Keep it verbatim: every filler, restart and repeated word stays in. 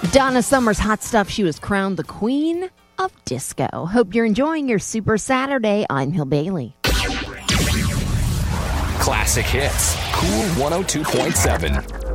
Donna Summer's hot stuff. She was crowned the queen of disco. Hope you're enjoying your Super Saturday. I'm Hill Bailey. Classic hits. Cool one oh two point seven.